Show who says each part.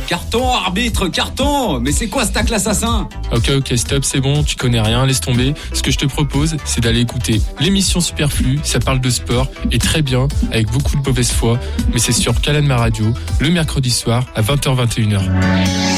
Speaker 1: Carton, arbitre, carton. Mais c'est quoi ce tacle assassin?
Speaker 2: Ok, stop, c'est bon, tu connais rien, laisse tomber. Ce que je te propose, c'est d'aller écouter l'émission Superflu, ça parle de sport, et très bien, avec beaucoup de mauvaise foi, mais c'est sur Calan Ma Radio, le mercredi soir à 20h-21h.